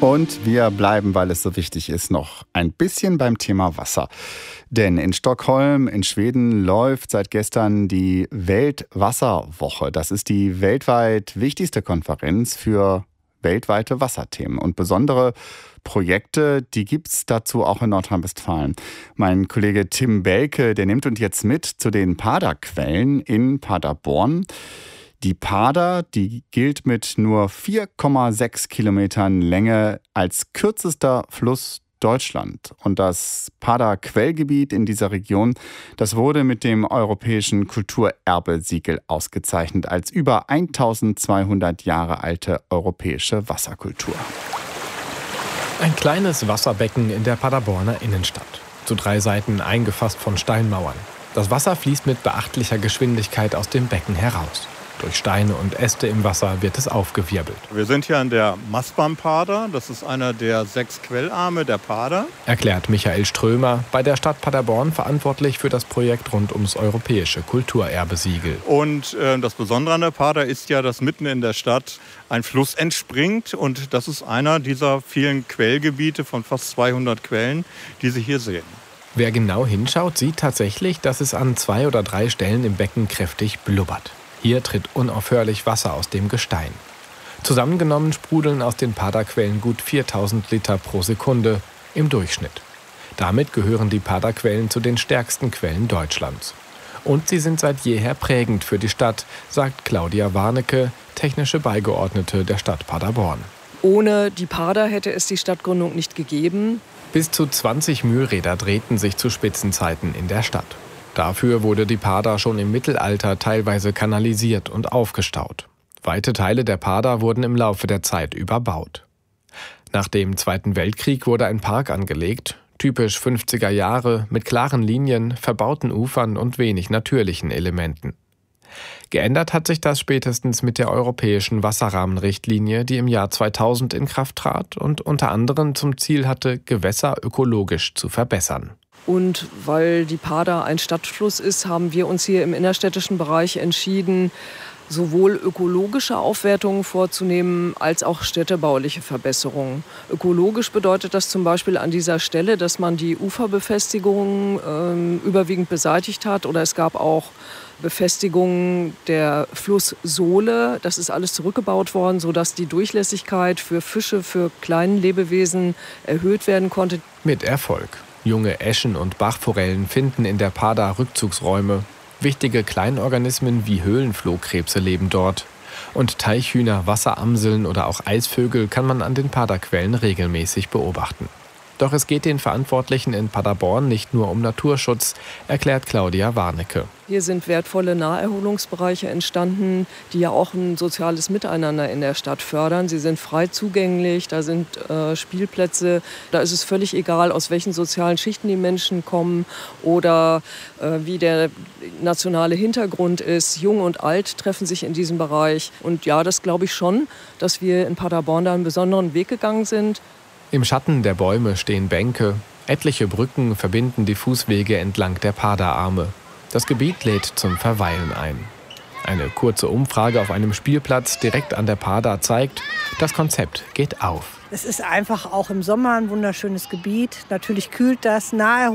Und wir bleiben, weil es so wichtig ist, noch ein bisschen beim Thema Wasser. Denn in Stockholm in Schweden läuft seit gestern die Weltwasserwoche. Das ist die weltweit wichtigste Konferenz für weltweite Wasserthemen. Und besondere Projekte, die gibt's dazu auch in Nordrhein-Westfalen. Mein Kollege Tim Belke, der nimmt uns jetzt mit zu den Paderquellen in Paderborn. Die Pader, die gilt mit nur 4,6 Kilometern Länge als kürzester Fluss Deutschland. Und das Pader-Quellgebiet in dieser Region, das wurde mit dem europäischen Kulturerbesiegel ausgezeichnet als über 1200 Jahre alte europäische Wasserkultur. Ein kleines Wasserbecken in der Paderborner Innenstadt. Zu 3 Seiten eingefasst von Steinmauern. Das Wasser fließt mit beachtlicher Geschwindigkeit aus dem Becken heraus. Durch Steine und Äste im Wasser wird es aufgewirbelt. Wir sind hier an der Mastbaum-Pader. Das ist einer der 6 Quellarme der Pader. Erklärt Michael Strömer, bei der Stadt Paderborn verantwortlich für das Projekt rund ums europäische Kulturerbesiegel. Und das Besondere an der Pader ist ja, dass mitten in der Stadt ein Fluss entspringt. Und das ist einer dieser vielen Quellgebiete von fast 200 Quellen, die Sie hier sehen. Wer genau hinschaut, sieht tatsächlich, dass es an 2 oder 3 Stellen im Becken kräftig blubbert. Hier tritt unaufhörlich Wasser aus dem Gestein. Zusammengenommen sprudeln aus den Paderquellen gut 4000 Liter pro Sekunde im Durchschnitt. Damit gehören die Paderquellen zu den stärksten Quellen Deutschlands. Und sie sind seit jeher prägend für die Stadt, sagt Claudia Warnecke, technische Beigeordnete der Stadt Paderborn. Ohne die Pader hätte es die Stadtgründung nicht gegeben. Bis zu 20 Mühlräder drehten sich zu Spitzenzeiten in der Stadt. Dafür wurde die Pader schon im Mittelalter teilweise kanalisiert und aufgestaut. Weite Teile der Pader wurden im Laufe der Zeit überbaut. Nach dem Zweiten Weltkrieg wurde ein Park angelegt, typisch 50er Jahre, mit klaren Linien, verbauten Ufern und wenig natürlichen Elementen. Geändert hat sich das spätestens mit der europäischen Wasserrahmenrichtlinie, die im Jahr 2000 in Kraft trat und unter anderem zum Ziel hatte, Gewässer ökologisch zu verbessern. Und weil die Pader ein Stadtfluss ist, haben wir uns hier im innerstädtischen Bereich entschieden, sowohl ökologische Aufwertungen vorzunehmen als auch städtebauliche Verbesserungen. Ökologisch bedeutet das zum Beispiel an dieser Stelle, dass man die Uferbefestigungen überwiegend beseitigt hat, oder es gab auch Befestigungen der Flusssohle. Das ist alles zurückgebaut worden, sodass die Durchlässigkeit für Fische, für kleine Lebewesen erhöht werden konnte. Mit Erfolg. Junge Eschen und Bachforellen finden in der Pader Rückzugsräume. Wichtige Kleinorganismen wie Höhlenflohkrebse leben dort. Und Teichhühner, Wasseramseln oder auch Eisvögel kann man an den Paderquellen regelmäßig beobachten. Doch es geht den Verantwortlichen in Paderborn nicht nur um Naturschutz, erklärt Claudia Warnecke. Hier sind wertvolle Naherholungsbereiche entstanden, die ja auch ein soziales Miteinander in der Stadt fördern. Sie sind frei zugänglich, da sind Spielplätze. Da ist es völlig egal, aus welchen sozialen Schichten die Menschen kommen oder wie der nationale Hintergrund ist. Jung und alt treffen sich in diesem Bereich. Und ja, das glaube ich schon, dass wir in Paderborn da einen besonderen Weg gegangen sind. Im Schatten der Bäume stehen Bänke. Etliche Brücken verbinden die Fußwege entlang der Paderarme. Das Gebiet lädt zum Verweilen ein. Eine kurze Umfrage auf einem Spielplatz direkt an der Pader zeigt, das Konzept geht auf. Es ist einfach auch im Sommer ein wunderschönes Gebiet. Natürlich kühlt das.